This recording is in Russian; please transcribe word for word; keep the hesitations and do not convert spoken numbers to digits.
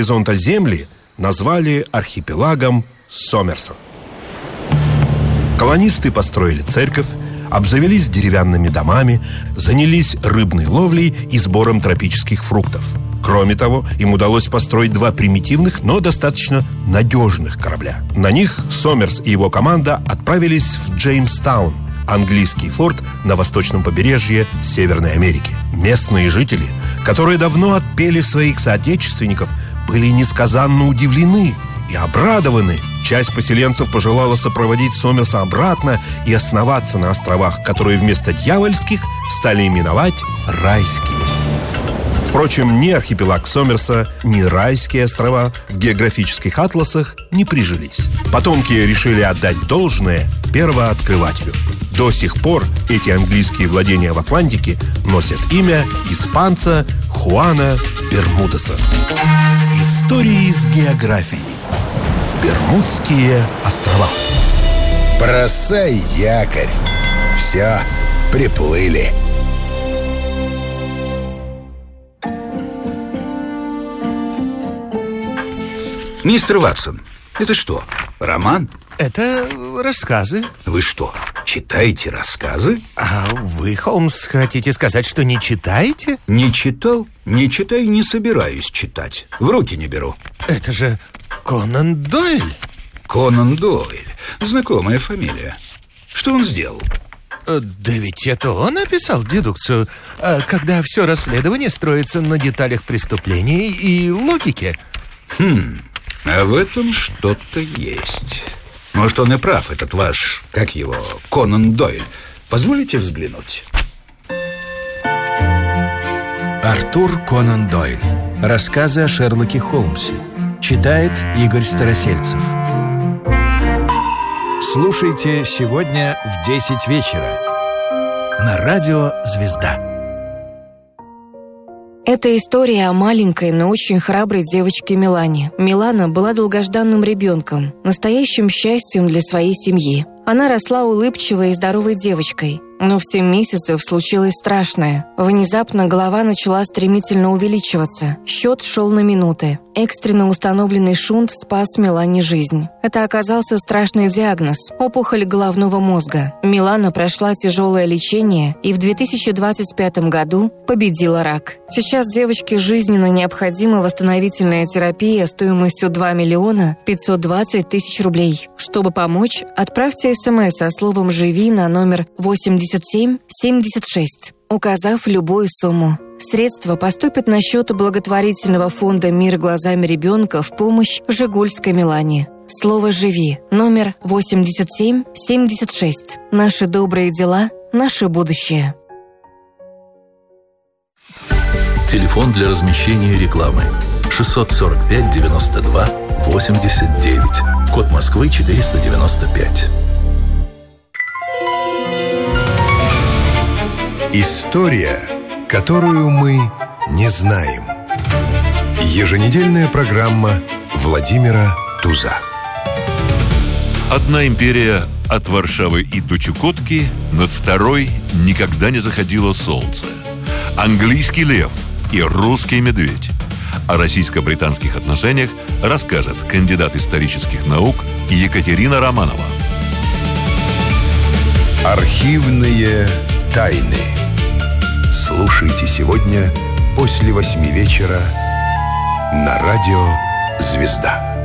горизонта Земли назвали архипелагом Сомерса. Колонисты построили церковь, обзавелись деревянными домами, занялись рыбной ловлей и сбором тропических фруктов. Кроме того, им удалось построить два примитивных, но достаточно надежных корабля. На них Сомерс и его команда отправились в Джеймстаун, английский форт на восточном побережье Северной Америки. Местные жители, которые давно отпели своих соотечественников, были несказанно удивлены и обрадованы. Часть поселенцев пожелала сопроводить Сомерса обратно и основаться на островах, которые вместо дьявольских стали именовать райскими. Впрочем, ни архипелаг Сомерса, ни райские острова в географических атласах не прижились. Потомки решили отдать должное первооткрывателю. До сих пор эти английские владения в Атлантике носят имя испанца Хуана Бермудеса. Истории из географии. Бермудские острова. Бросай якорь. Все, приплыли. Мистер Ватсон, это что, роман? Это рассказы. Вы что, читаете рассказы? А вы, Холмс, хотите сказать, что не читаете? Не читал, не читаю, не собираюсь читать. В руки не беру. Это же Конан Дойль. Конан Дойль, знакомая фамилия. Что он сделал? Да ведь это он написал дедукцию, когда все расследование строится на деталях преступления и логике. Хм, а в этом что-то есть. Может, он и прав, этот ваш, как его, Конан Дойль. Позволите взглянуть? Артур Конан Дойль. Рассказы о Шерлоке Холмсе. Читает Игорь Старосельцев. Слушайте сегодня в десять вечера на радио «Звезда». Это история о маленькой, но очень храброй девочке Милане. Милана была долгожданным ребенком, настоящим счастьем для своей семьи. Она росла улыбчивой и здоровой девочкой. Но в семь месяцев случилось страшное. Внезапно голова начала стремительно увеличиваться. Счет шел на минуты. Экстренно установленный шунт спас Милане жизнь. Это оказался страшный диагноз – опухоль головного мозга. Милана прошла тяжелое лечение и в две тысячи двадцать пятом году победила рак. Сейчас девочке жизненно необходима восстановительная терапия стоимостью два миллиона пятьсот двадцать тысяч рублей. Чтобы помочь, отправьте смс со словом «Живи» на номер восемьдесят семь семьдесят шесть, указав любую сумму. Средства поступят на счет благотворительного фонда «Мир глазами ребенка» в помощь жигульской Милане. Слово «Живи» номер восемьдесят семь семьдесят шесть. Наши добрые дела, наше будущее. Телефон для размещения рекламы шестьсот сорок пять девяносто два восемьдесят девять. Код Москвы четыреста девяносто пять. История, которую мы не знаем. Еженедельная программа Владимира Туза. Одна империя от Варшавы и до Чукотки, над второй никогда не заходило солнце. Английский лев и русский медведь. О российско-британских отношениях расскажет кандидат исторических наук Екатерина Романова. Архивные тайны. Слушайте сегодня после восьми вечера на радио «Звезда».